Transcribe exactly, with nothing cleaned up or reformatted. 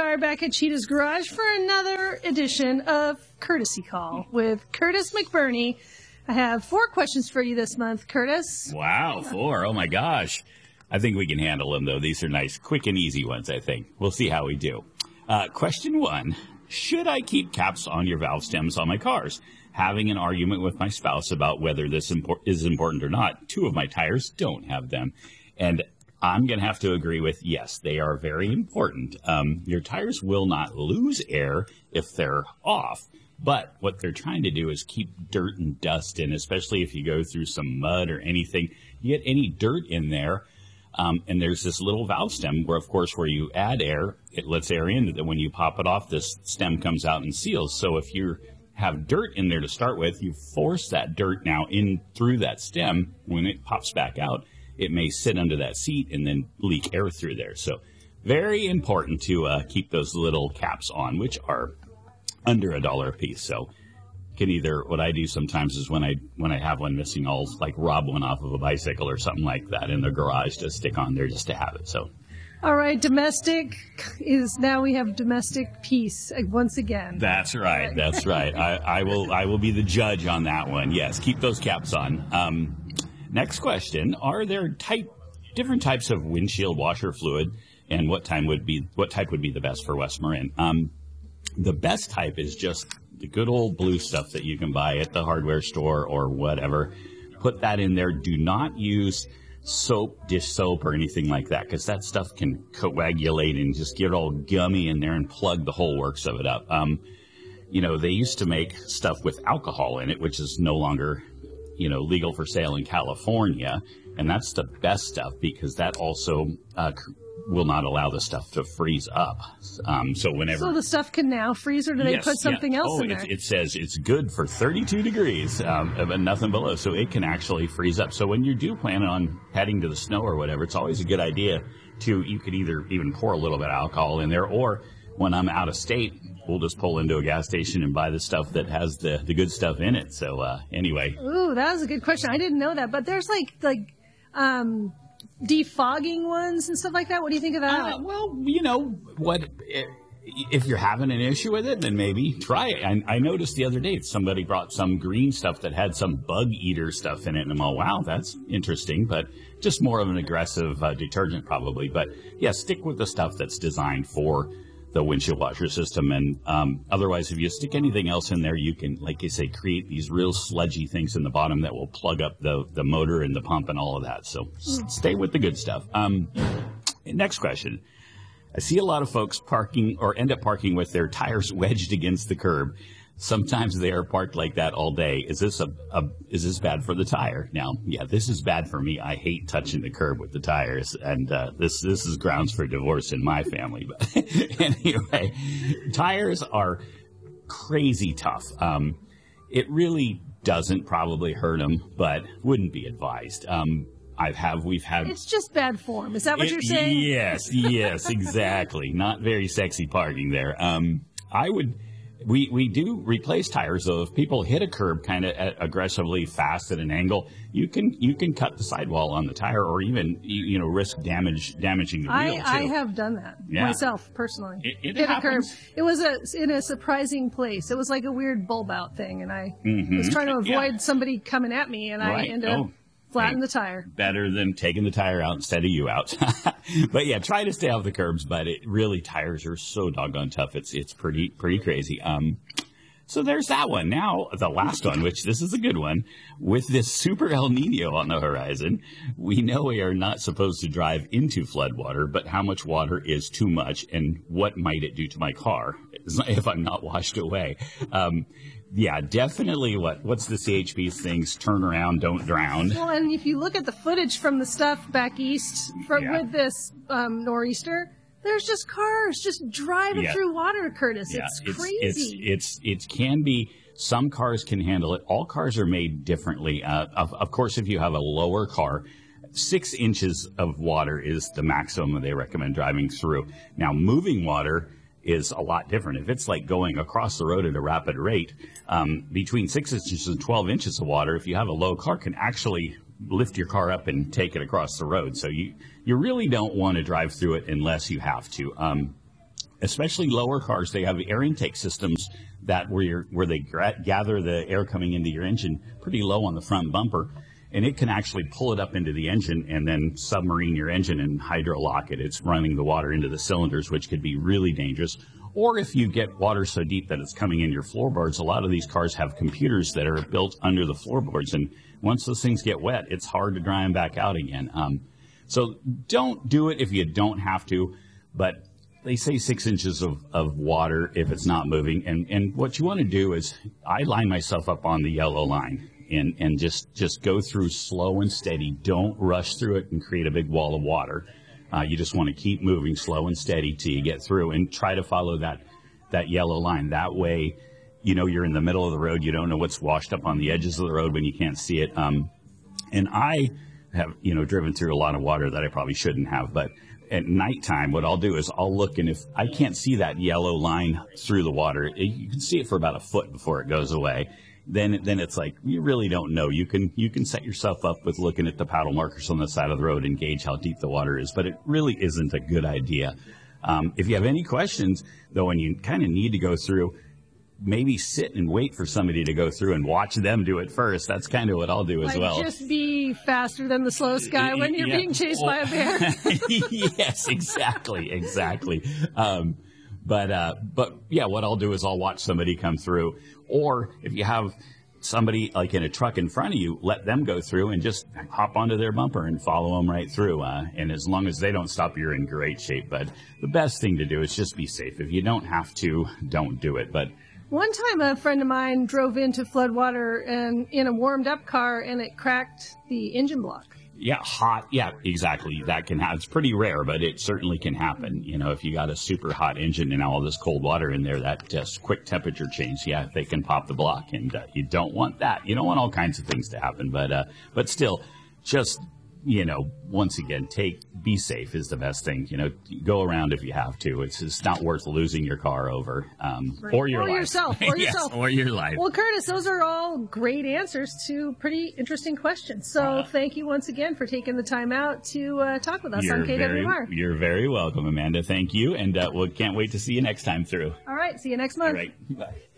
are back at Cheetah's Garage for another edition of Courtesy Call with Curtis McBurney. I have four questions for you this month, Curtis. Wow, four. Oh, my gosh. I think we can handle them, though. These are nice, quick and easy ones, I think. We'll see how we do. Uh, question one. Should I keep caps on your valve stems on my cars? Having an argument with my spouse about whether this impor- is important or not. Two of my tires don't have them. And I'm going to have to agree with, yes, they are very important. Um, your tires will not lose air if they're off. But what they're trying to do is keep dirt and dust in, especially if you go through some mud or anything. You get any dirt in there, um, and there's this little valve stem where, of course, where you add air, it lets air in. That when you pop it off, this stem comes out and seals. So if you have dirt in there to start with, you force that dirt now in through that stem. When it pops back out, it may sit under that seat and then leak air through there. So very important to uh, keep those little caps on, which are under a dollar a piece. So can either, what I do sometimes is when I when I have one missing, I'll like rob one off of a bicycle or something like that in the garage to stick on there just to have it. So. All right, domestic is now we have domestic peace once again. That's right. That's right. I, I will I will be the judge on that one. Yes, keep those caps on. Um, Next question, are there type, different types of windshield washer fluid, and what time would be what type would be the best for West Marin? Um, the best type is just the good old blue stuff that you can buy at the hardware store or whatever. Put that in there. Do not use soap, dish soap, or anything like that, because that stuff can coagulate and just get all gummy in there and plug the whole works of it up. Um, you know, they used to make stuff with alcohol in it, which is no longer you know, legal for sale in California, and that's the best stuff because that also uh, will not allow the stuff to freeze up. Um, so whenever so the stuff can now freeze, or do they yes, put something yeah. else oh, in it, there? It says it's good for thirty-two degrees, um, but nothing below, so it can actually freeze up. So when you do plan on heading to the snow or whatever, it's always a good idea to you could either even pour a little bit of alcohol in there, or when I'm out of state, we'll just pull into a gas station and buy the stuff that has the, the good stuff in it. So uh, anyway. Ooh, that was a good question. I didn't know that. But there's like like um, defogging ones and stuff like that. What do you think of that? Uh, well, you know, what if you're having an issue with it, then maybe try it. I, I noticed the other day somebody brought some green stuff that had some bug eater stuff in it. And I'm all, wow, that's interesting. But just more of an aggressive uh, detergent probably. But, yeah, stick with the stuff that's designed for the windshield washer system, and um, otherwise if you stick anything else in there, you can, like you say, create these real sludgy things in the bottom that will plug up the, the motor and the pump and all of that. So s- stay with the good stuff. Um, next question. I see a lot of folks parking or end up parking with their tires wedged against the curb. Sometimes they are parked like that all day. Is this a, a is this bad for the tire? Now, yeah, this is bad for me. I hate touching the curb with the tires, and uh, this this is grounds for divorce in my family. But anyway, tires are crazy tough. Um, it really doesn't probably hurt them, but wouldn't be advised. Um, I've have we've had. It's just bad form. Is that what it, you're saying? Yes, yes, exactly. Not very sexy parking there. Um, I would. We we do replace tires, though. If people hit a curb kind of aggressively fast at an angle, you can you can cut the sidewall on the tire, or even you, you know risk damage damaging the wheel. I, too. I have done that Yeah. myself personally. It, it hit a curb. happens. It was a in a surprising place. It was like a weird bulb out thing, and I Mhm. was trying to avoid Yeah. somebody coming at me, and Right. I ended Oh. up flattening Hey, the tire. Better than taking the tire out instead of you out. But yeah, try to stay off the curbs. But it really, tires are so doggone tough. It's it's pretty pretty crazy. Um. So there's that one. Now, the last one, which this is a good one. With this super El Nino on the horizon, we know we are not supposed to drive into floodwater, but how much water is too much, and what might it do to my car if I'm not washed away? Um, yeah, definitely. What What's the C H P's things? Turn around, don't drown. Well, and if you look at the footage from the stuff back east from, Yeah. with this um, nor'easter, there's just cars just driving Yeah. through water, Curtis. Yeah, it's crazy. It's, it's, it can be, some cars can handle it. All cars are made differently. Uh, of, of course, if you have a lower car, six inches of water is the maximum they recommend driving through. Now, moving water is a lot different. If it's like going across the road at a rapid rate, um, between six inches and twelve inches of water, if you have a low car, can actually lift your car up and take it across the road. So you, you really don't want to drive through it unless you have to. Um, especially lower cars, they have air intake systems that where you're, where they gra- gather the air coming into your engine pretty low on the front bumper, and it can actually pull it up into the engine and then submarine your engine and hydrolock it. It's running the water into the cylinders, which could be really dangerous. Or if you get water so deep that it's coming in your floorboards, a lot of these cars have computers that are built under the floorboards, and once those things get wet, it's hard to dry them back out again. Um, so don't do it if you don't have to, but they say six inches of, of water if it's not moving. And, and what you want to do is, I line myself up on the yellow line and, and just, just go through slow and steady. Don't rush through it and create a big wall of water. Uh, you just want to keep moving slow and steady till you get through, and try to follow that, that yellow line. That way, you know, you're in the middle of the road. You don't know what's washed up on the edges of the road when you can't see it. Um, and I have, you know, driven through a lot of water that I probably shouldn't have, but at nighttime, what I'll do is I'll look, and if I can't see that yellow line through the water, you can see it for about a foot before it goes away. Then, then it's like, you really don't know. You can, you can set yourself up with looking at the paddle markers on the side of the road and gauge how deep the water is, but it really isn't a good idea. Um, if you have any questions, though, and you kind of need to go through, maybe sit and wait for somebody to go through and watch them do it first. That's kind of what I'll do as like well. Just be faster than the slowest guy when you're yeah. being chased oh. by a bear. Yes, exactly, exactly. Um, but, uh, but yeah, what I'll do is I'll watch somebody come through, or if you have somebody like in a truck in front of you, let them go through and just hop onto their bumper and follow them right through. Uh, and as long as they don't stop, you're in great shape. But the best thing to do is just be safe. If you don't have to, don't do it. But one time a friend of mine drove into floodwater and in a warmed up car, and it cracked the engine block. Yeah, hot. Yeah, exactly. That can happen. It's pretty rare, but it certainly can happen. You know, if you got a super hot engine and all this cold water in there, that just quick temperature change, yeah, they can pop the block, and uh, you don't want that. You don't want all kinds of things to happen, but uh, but still, just, you know, once again, take, be safe is the best thing. You know, go around if you have to. It's it's not worth losing your car over, um, right. or your or life. yourself, or yes, yourself, or your life. Well, Curtis, those are all great answers to pretty interesting questions. So uh, thank you once again for taking the time out to uh, talk with us on K W M R. You're very welcome, Amanda. Thank you, and uh, we can't wait to see you next time through. All right, see you next month. All right, bye.